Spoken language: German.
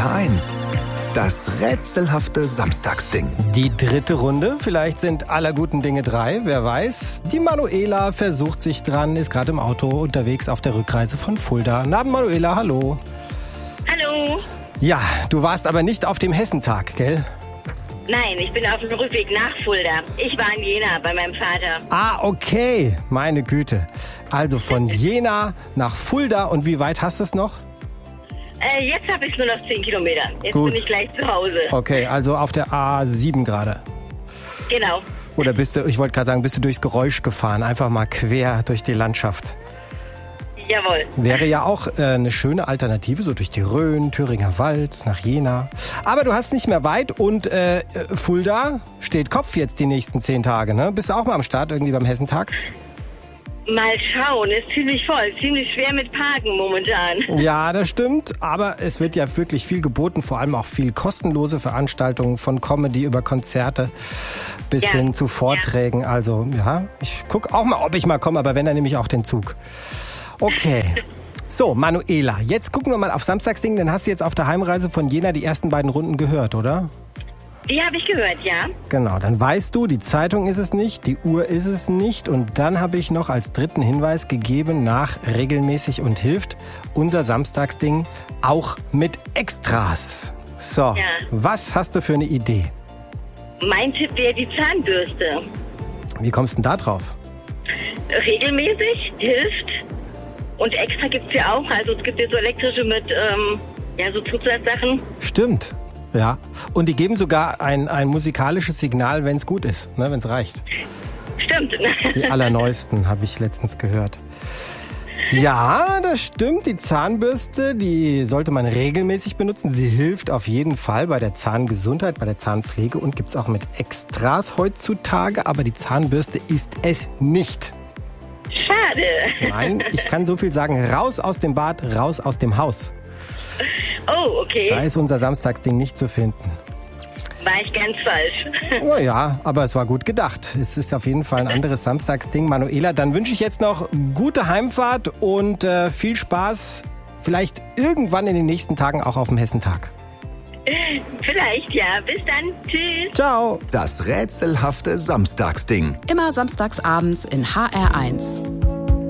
HR1. Das rätselhafte Samstagsding. Die dritte Runde. Vielleicht sind aller guten Dinge drei. Wer weiß. Die Manuela versucht sich dran, ist gerade im Auto unterwegs auf der Rückreise von Fulda. Na, Manuela, hallo. Hallo. Ja, du warst aber nicht auf dem Hessentag, gell? Nein, ich bin auf dem Rückweg nach Fulda. Ich war in Jena bei meinem Vater. Ah, okay. Meine Güte. Also von Jena nach Fulda. Und wie weit hast du es noch? Jetzt habe ich nur noch 10 Kilometer. Jetzt Gut. bin ich gleich zu Hause. Okay, also auf der A7 gerade. Genau. Oder bist du, ich wollte gerade sagen, bist du durchs Geräusch gefahren? Einfach mal quer durch die Landschaft. Jawohl. Wäre ja auch eine schöne Alternative, so durch die Rhön, Thüringer Wald, nach Jena. Aber du hast nicht mehr weit und Fulda steht Kopf jetzt die nächsten 10 Tage, ne? Bist du auch mal am Start irgendwie beim Hessentag? Mal schauen, ist ziemlich voll, ziemlich schwer mit Parken momentan. Ja, das stimmt, aber es wird ja wirklich viel geboten, vor allem auch viel kostenlose Veranstaltungen von Comedy über Konzerte bis hin zu Vorträgen. Also ja, ich gucke auch mal, ob ich mal komme, aber wenn, dann nehme ich auch den Zug. Okay. So, Manuela, jetzt gucken wir mal auf Samstagsding, dann hast du jetzt auf der Heimreise von Jena die ersten beiden Runden gehört, oder? Die habe ich gehört, ja. Genau, dann weißt du, die Zeitung ist es nicht, die Uhr ist es nicht und dann habe ich noch als dritten Hinweis gegeben nach regelmäßig und hilft unser Samstagsding auch mit Extras. So, Was hast du für eine Idee? Mein Tipp wäre die Zahnbürste. Wie kommst du denn da drauf? Regelmäßig, hilft. Und extra gibt's ja auch, also es gibt ja so elektrische mit, so Zusatzsachen. Stimmt. Ja, und die geben sogar ein musikalisches Signal, wenn es gut ist, ne, wenn es reicht. Stimmt. Die allerneuesten, habe ich letztens gehört. Ja, das stimmt. Die Zahnbürste, die sollte man regelmäßig benutzen. Sie hilft auf jeden Fall bei der Zahngesundheit, bei der Zahnpflege und gibt's auch mit Extras heutzutage. Aber die Zahnbürste ist es nicht. Schade. Nein, ich kann so viel sagen. Raus aus dem Bad, raus aus dem Haus. Oh, okay. Da ist unser Samstagsding nicht zu finden. War ich ganz falsch. Oh ja, aber es war gut gedacht. Es ist auf jeden Fall ein anderes Samstagsding. Manuela, dann wünsche ich jetzt noch gute Heimfahrt und viel Spaß. Vielleicht irgendwann in den nächsten Tagen auch auf dem Hessentag. Vielleicht, ja. Bis dann. Tschüss. Ciao. Das rätselhafte Samstagsding. Immer samstags abends in HR1.